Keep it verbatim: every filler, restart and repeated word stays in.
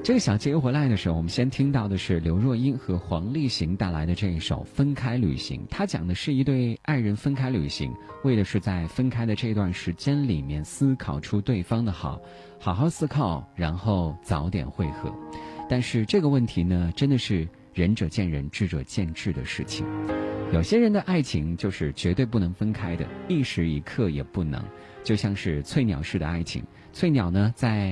这个小节回来的时候，我们先听到的是刘若英和黄立行带来的这一首《分开旅行》。它讲的是一对爱人分开旅行，为的是在分开的这段时间里面思考出对方的好，好好思考，然后早点会合。但是这个问题呢，真的是仁者见仁，智者见智的事情。有些人的爱情就是绝对不能分开的，一时一刻也不能，就像是翠鸟式的爱情。翠鸟呢，在